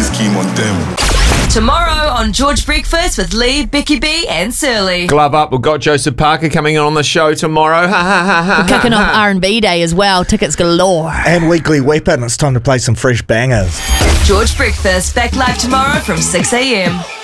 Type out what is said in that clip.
scheme on them. Tomorrow on George Breakfast with Lee, Becky B and Surly. Glove up. We've got Joseph Parker coming on the show tomorrow. We're kicking off R&B Day as well. Tickets galore. And Weekly Weapon. It's time to play some fresh bangers. George Breakfast back live tomorrow from 6 a.m.